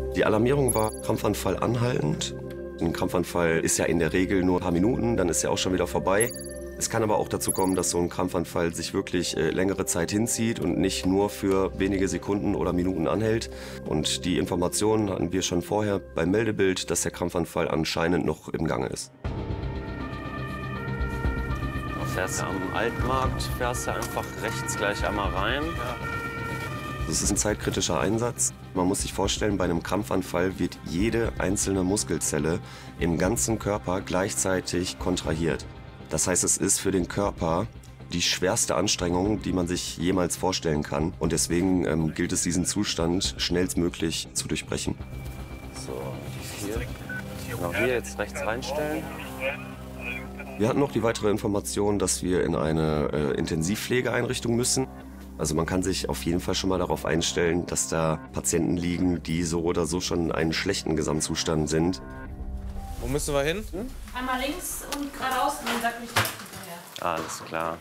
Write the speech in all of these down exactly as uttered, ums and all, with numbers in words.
Die Alarmierung war Krampfanfall anhaltend. Ein Krampfanfall ist ja in der Regel nur ein paar Minuten, dann ist er auch schon wieder vorbei. Es kann aber auch dazu kommen, dass so ein Krampfanfall sich wirklich äh, längere Zeit hinzieht und nicht nur für wenige Sekunden oder Minuten anhält. Und die Informationen hatten wir schon vorher beim Meldebild, dass der Krampfanfall anscheinend noch im Gange ist. Du fährst am Altmarkt, fährst du einfach rechts gleich einmal rein. Ja. Das ist ein zeitkritischer Einsatz. Man muss sich vorstellen, bei einem Krampfanfall wird jede einzelne Muskelzelle im ganzen Körper gleichzeitig kontrahiert. Das heißt, es ist für den Körper die schwerste Anstrengung, die man sich jemals vorstellen kann. Und deswegen ähm, gilt es, diesen Zustand schnellstmöglich zu durchbrechen. So, hier. Genau, hier jetzt rechts reinstellen. Wir hatten noch die weitere Information, dass wir in eine äh, Intensivpflegeeinrichtung müssen. Also man kann sich auf jeden Fall schon mal darauf einstellen, dass da Patienten liegen, die so oder so schon in einem schlechten Gesamtzustand sind. Wo müssen wir hin? Hm? Einmal links und geradeaus und dann sag mich das hinterher. Alles klar.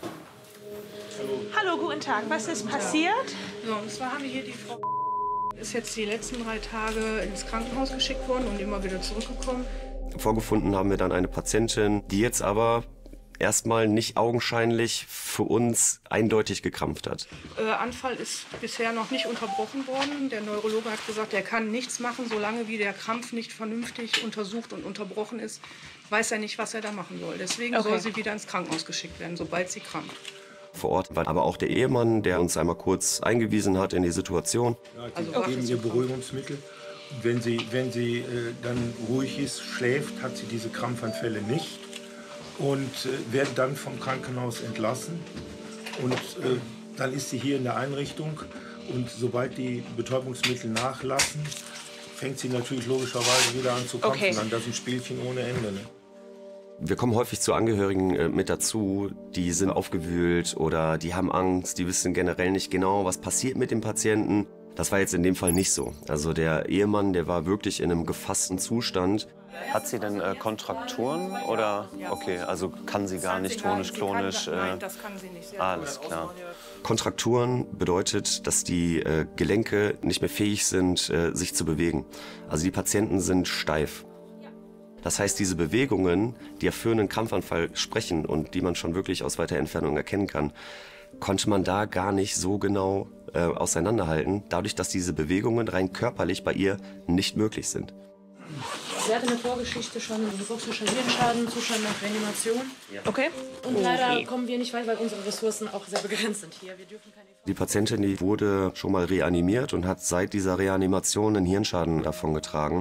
Hallo. Hallo, guten Tag. Was ist passiert? So, und zwar haben wir hier die Frau ist jetzt die letzten drei Tage ins Krankenhaus geschickt worden und immer wieder zurückgekommen. Vorgefunden haben wir dann eine Patientin, die jetzt aber erstmal nicht augenscheinlich für uns eindeutig gekrampft hat. Äh, Anfall ist bisher noch nicht unterbrochen worden. Der Neurologe hat gesagt, er kann nichts machen, solange wie der Krampf nicht vernünftig untersucht und unterbrochen ist, weiß er nicht, was er da machen soll. Deswegen okay. soll sie wieder ins Krankenhaus geschickt werden, sobald sie krampft. Vor Ort war aber auch der Ehemann, der uns einmal kurz eingewiesen hat in die Situation. Ja, die also geben ihr Beruhigungsmittel. Wenn sie, wenn sie äh, dann ruhig ist, schläft, hat sie diese Krampfanfälle nicht. Und äh, werden dann vom Krankenhaus entlassen. Und äh, dann ist sie hier in der Einrichtung. Und sobald die Betäubungsmittel nachlassen, fängt sie natürlich logischerweise wieder an zu krampfen. Okay. Dann das ist ein Spielchen ohne Ende. Ne? Wir kommen häufig zu Angehörigen äh, mit dazu, die sind aufgewühlt oder die haben Angst, die wissen generell nicht genau, was passiert mit dem Patienten. Das war jetzt in dem Fall nicht so. Also der Ehemann, der war wirklich in einem gefassten Zustand. Hat sie denn äh, Kontrakturen oder okay, also kann sie gar nicht tonisch-klonisch? Äh, Nein, das kann sie nicht. Sie alles klar. Kontrakturen bedeutet, dass die äh, Gelenke nicht mehr fähig sind, äh, sich zu bewegen. Also die Patienten sind steif. Das heißt, diese Bewegungen, die ja für einen Krampfanfall sprechen und die man schon wirklich aus weiter Entfernung erkennen kann, konnte man da gar nicht so genau äh, auseinanderhalten, dadurch, dass diese Bewegungen rein körperlich bei ihr nicht möglich sind. Sie hatte eine Vorgeschichte schon, einen toxischen Hirnschaden, Zustand nach Reanimation. Okay. Und leider okay. kommen wir nicht weit, weil unsere Ressourcen auch sehr begrenzt sind hier. Wir dürfen keine die Patientin die wurde schon mal reanimiert und hat seit dieser Reanimation einen Hirnschaden davongetragen.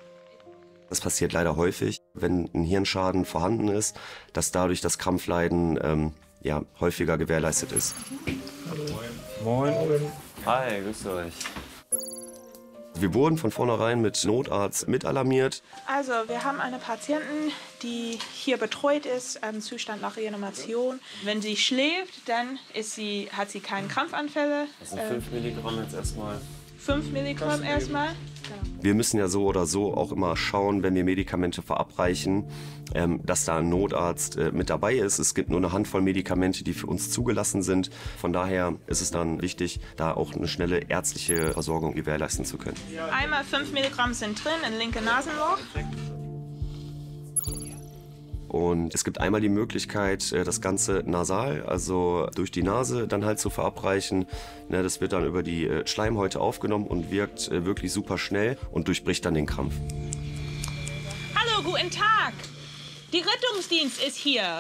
Das passiert leider häufig, wenn ein Hirnschaden vorhanden ist, dass dadurch das Krampfleiden ähm, ja, häufiger gewährleistet ist. Hallo. Moin. Moin. Hi, grüß euch. Wir wurden von vornherein mit Notarzt mitalarmiert. Also wir haben eine Patientin, die hier betreut ist, im Zustand nach Reanimation. Wenn sie schläft, dann ist sie, hat sie keine Krampfanfälle. Das sind fünf Milligramm jetzt erstmal. fünf Milligramm erstmal. Wir müssen ja so oder so auch immer schauen, wenn wir Medikamente verabreichen, ähm, dass da ein Notarzt äh, mit dabei ist. Es gibt nur eine Handvoll Medikamente, die für uns zugelassen sind. Von daher ist es dann wichtig, da auch eine schnelle ärztliche Versorgung gewährleisten zu können. Einmal fünf Milligramm sind drin, in linke Nasenloch. Und es gibt einmal die Möglichkeit, das Ganze nasal, also durch die Nase, dann halt zu verabreichen. Das wird dann über die Schleimhäute aufgenommen und wirkt wirklich super schnell und durchbricht dann den Krampf. Hallo, guten Tag. Die Rettungsdienst ist hier.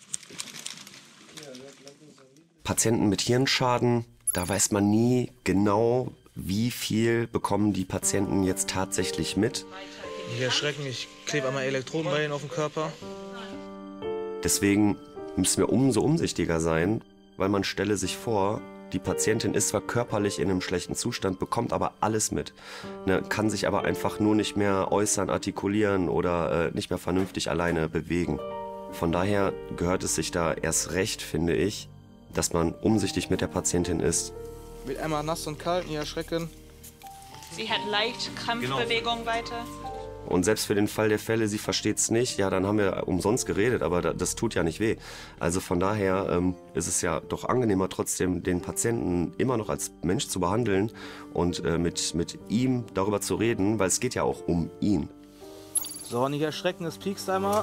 Patienten mit Hirnschaden, da weiß man nie genau, wie viel bekommen die Patienten jetzt tatsächlich mit. Nicht erschrecken, ich klebe einmal Elektroden bei ihnen auf dem Körper. Deswegen müssen wir umso umsichtiger sein, weil man stelle sich vor, die Patientin ist zwar körperlich in einem schlechten Zustand, bekommt aber alles mit, ne, kann sich aber einfach nur nicht mehr äußern, artikulieren oder äh, nicht mehr vernünftig alleine bewegen. Von daher gehört es sich da erst recht, finde ich, dass man umsichtig mit der Patientin ist. Mit einmal nass und kalt, nicht erschrecken. Sie hat leicht Krampfbewegung weiter. Und selbst für den Fall der Fälle, sie versteht es nicht, ja, dann haben wir umsonst geredet, aber das tut ja nicht weh. Also von daher ähm, ist es ja doch angenehmer, trotzdem den Patienten immer noch als Mensch zu behandeln und äh, mit, mit ihm darüber zu reden, weil es geht ja auch um ihn. So, nicht erschrecken, es piekst einmal.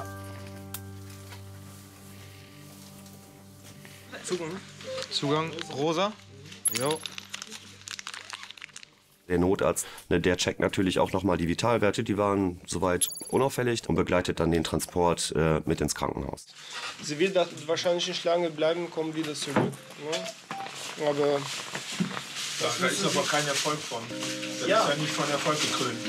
Zugang. Zugang, rosa. Jo. Der Notarzt, ne, der checkt natürlich auch nochmal die Vitalwerte, die waren soweit unauffällig und begleitet dann den Transport äh, mit ins Krankenhaus. Sie wird wahrscheinlich nicht lange bleiben, kommen wieder zurück. Ne? Aber da ist aber kein Erfolg von. Das ja. ist ja nicht von Erfolg gekrönt.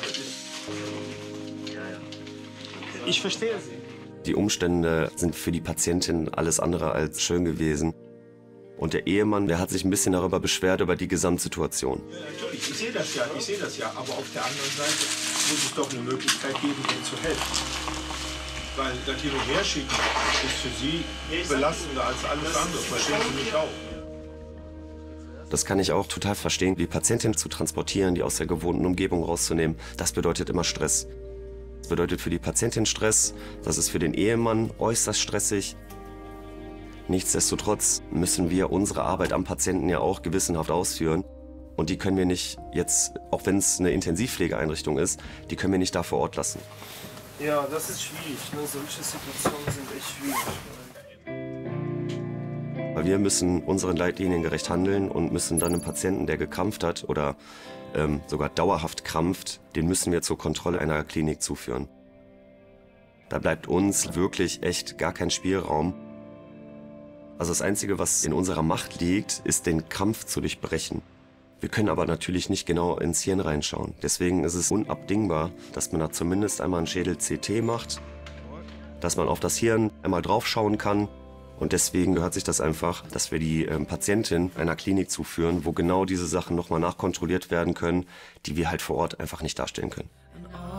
Äh, ich verstehe Sie. Die Umstände sind für die Patientin alles andere als schön gewesen. Und der Ehemann, der hat sich ein bisschen darüber beschwert, über die Gesamtsituation. Ja, natürlich, ich sehe das ja, ich sehe das ja. Aber auf der anderen Seite muss es doch eine Möglichkeit geben, ihnen zu helfen. Weil das Hin- und Herschicken ist für Sie belastender als alles andere. Verstehen Sie mich auch? Das kann ich auch total verstehen. Die Patientin zu transportieren, die aus der gewohnten Umgebung rauszunehmen, das bedeutet immer Stress. Das bedeutet für die Patientin Stress, das ist für den Ehemann äußerst stressig. Nichtsdestotrotz müssen wir unsere Arbeit am Patienten ja auch gewissenhaft ausführen. Und die können wir nicht jetzt, auch wenn es eine Intensivpflegeeinrichtung ist, die können wir nicht da vor Ort lassen. Ja, das ist schwierig. Ne? Solche Situationen sind echt schwierig. Weil wir müssen unseren Leitlinien gerecht handeln und müssen dann einen Patienten, der gekrampft hat oder ähm, sogar dauerhaft krampft, den müssen wir zur Kontrolle einer Klinik zuführen. Da bleibt uns wirklich echt gar kein Spielraum. Also das Einzige, was in unserer Macht liegt, ist den Krampf zu durchbrechen. Wir können aber natürlich nicht genau ins Hirn reinschauen. Deswegen ist es unabdingbar, dass man da zumindest einmal einen Schädel-C T macht, dass man auf das Hirn einmal draufschauen kann. Und deswegen gehört sich das einfach, dass wir die ähm, Patientin einer Klinik zuführen, wo genau diese Sachen nochmal nachkontrolliert werden können, die wir halt vor Ort einfach nicht darstellen können.